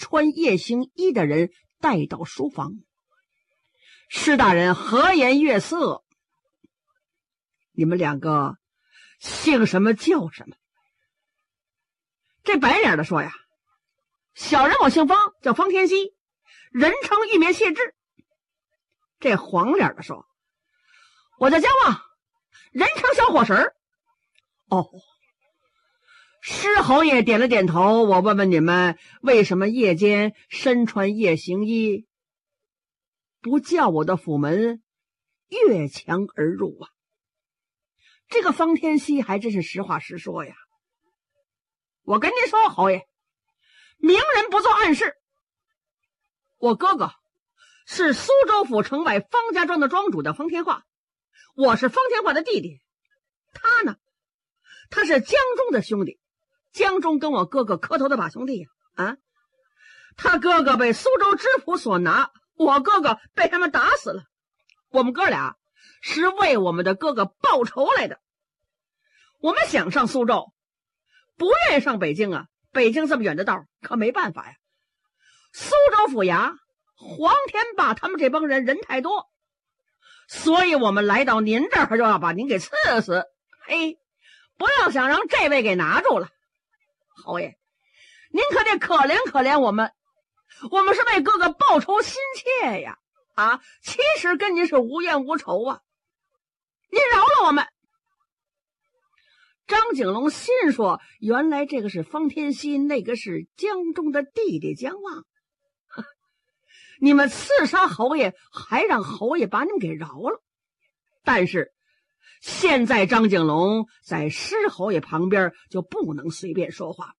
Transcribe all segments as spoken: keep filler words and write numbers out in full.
穿夜行衣的人带到书房。施大人和颜悦色：你们两个姓什么叫什么？这白脸的说呀，小人我姓方，叫方天锡，人称玉面谢志。这黄脸的说，我叫江望，人称小火神。哦，施侯爷点了点头，我问问你们，为什么夜间身穿夜行衣，不叫我的府门越墙而入啊？这个方天锡还真是实话实说呀。我跟您说，侯爷，明人不做暗事。我哥哥是苏州府城外方家庄的庄主，叫方天化，我是方天化的弟弟。他呢，他是江中的兄弟，江中跟我哥哥磕头的把兄弟呀。啊，他哥哥被苏州知府所拿，我哥哥被他们打死了。我们哥俩是为我们的哥哥报仇来的。我们想上苏州，不愿意上北京啊，北京这么远的道，可没办法呀。苏州府衙黄天霸他们这帮人人太多，所以我们来到您这儿就要把您给刺死。嘿，不要想让这位给拿住了。侯爷，您可得可怜可怜我们，我们是为哥哥报仇心切呀。啊，其实跟您是无冤无仇啊，您饶了我们。张景龙心说，原来这个是方天锡，那个是江中的弟弟江望。你们刺杀侯爷，还让侯爷把你们给饶了。但是现在张景龙在施侯爷旁边，就不能随便说话。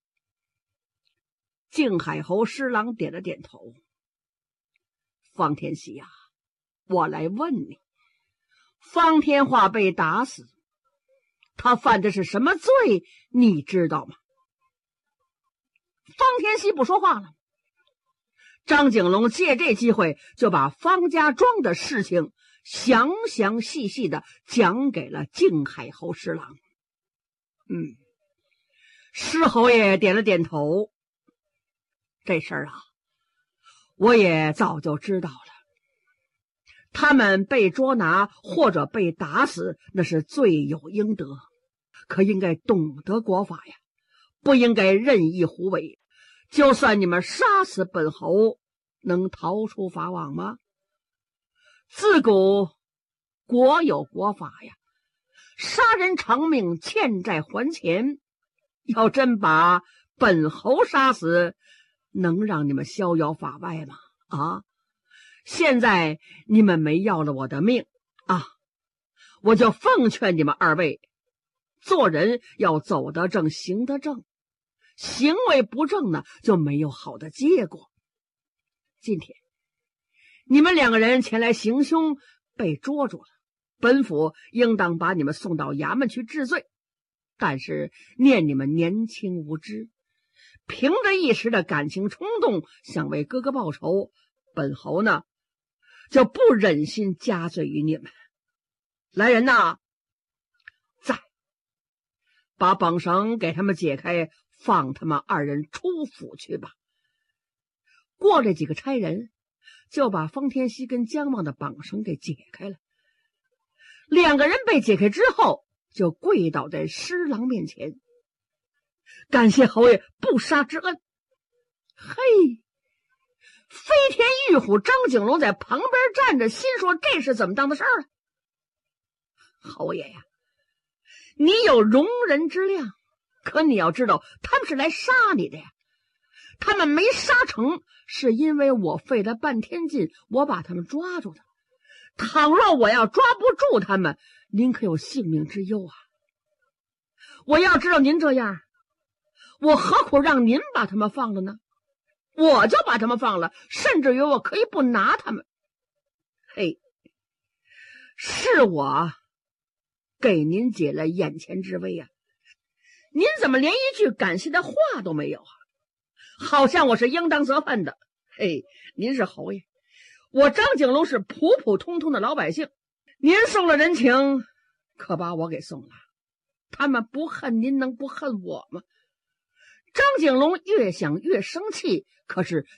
靖海侯施琅点了点头。方天锡呀、啊，我来问你，方天化被打死，他犯的是什么罪，你知道吗？方天锡不说话了。张景龙借这机会就把方家庄的事情详详细细的讲给了靖海侯施琅。嗯，施侯爷点了点头。这事儿啊，我也早就知道了。他们被捉拿或者被打死，那是罪有应得，可应该懂得国法呀，不应该任意胡为。就算你们杀死本侯，能逃出法网吗？自古国有国法呀，杀人偿命，欠债还钱。要真把本侯杀死，能让你们逍遥法外吗？啊，现在你们没要了我的命啊，我就奉劝你们二位，做人要走得正，行得正，行为不正呢，就没有好的结果。今天你们两个人前来行凶，被捉住了，本府应当把你们送到衙门去治罪。但是念你们年轻无知，凭着一时的感情冲动，想为哥哥报仇，本侯呢就不忍心加罪于你们。来人呐，在把绑绳给他们解开，放他们二人出府去吧。过了几个差人，就把方天锡跟江望的绑绳给解开了。两个人被解开之后，就跪倒在施琅面前，感谢侯爷不杀之恩。嘿，飞天玉虎张景龙在旁边站着，心说这是怎么当的事儿啊？侯爷呀，你有容人之量，可你要知道他们是来杀你的呀。他们没杀成，是因为我费了半天劲，我把他们抓住的。倘若我要抓不住他们，您可有性命之忧啊！我要知道您这样，我何苦让您把他们放了呢？我就把他们放了，甚至于我可以不拿他们。嘿，是我给您解了眼前之危啊！您怎么连一句感谢的话都没有啊？好像我是应当责分的。嘿，您是侯爷，我张景龙是普普通通的老百姓，您送了人情，可把我给送了。他们不恨您，能不恨我吗？张景龙越想越生气，可是